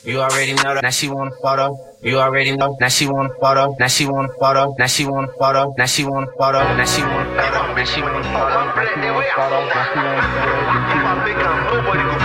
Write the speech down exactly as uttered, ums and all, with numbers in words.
You already know that. Now she want a photo. You already know. Now she want a photo. Now she want a photo. Now she want a photo. Now she want a photo. Now she want a photo. Now she want a photo. Now she want a photo. Now she want a photo. Now she want a photo.